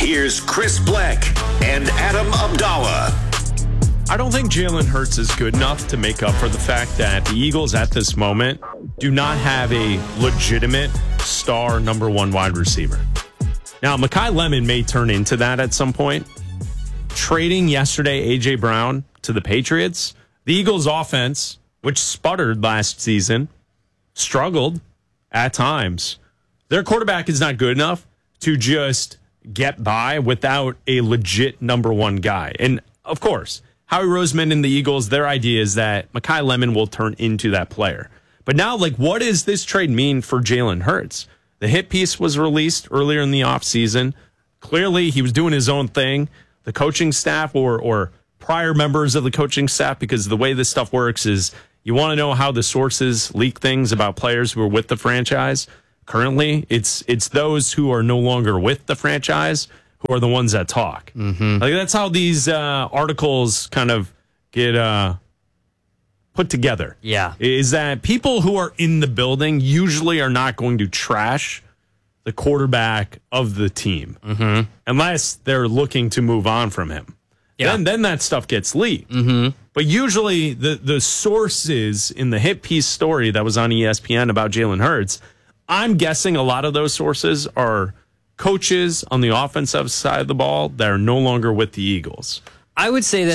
Here's Chris Black and Adam Abdallah. I don't think Jalen Hurts is good enough to make up for the fact that the Eagles at this moment do not have a legitimate star number one wide receiver. Now, Mekhi Lemon may turn into that at some point. Trading yesterday A.J. Brown to the Patriots, the Eagles offense, which sputtered last season, struggled at times. Their quarterback is not good enough to just get by without a legit number one guy. And, of course, Howie Roseman and the Eagles, their idea is that Mekhi Lemon will turn into that player. But now, what does this trade mean for Jalen Hurts? The hit piece was released earlier in the offseason. Clearly, he was doing his own thing. The coaching staff or prior members of the coaching staff, because the way this stuff works is you want to know how the sources leak things about players who are with the franchise. Currently, it's those who are no longer with the franchise who are the ones that talk. Mm-hmm. That's how these articles kind of get put together. Yeah. Is that people who are in the building usually are not going to trash the quarterback of the team unless they're looking to move on from him. Yeah. Then that stuff gets leaked. Mm-hmm. But usually the sources in the hit piece story that was on ESPN about Jalen Hurts, I'm guessing a lot of those sources are coaches on the offensive side of the ball that are no longer with the Eagles. I would say that